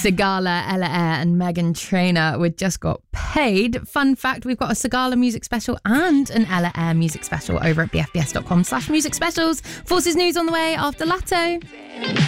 Sigala, Ella Eyre and Meghan Trainor with Just Got Paid. Fun fact, we've got a Sigala music special and an Ella Eyre music special over at bfbs.com/music specials. Forces News on the way after Latto.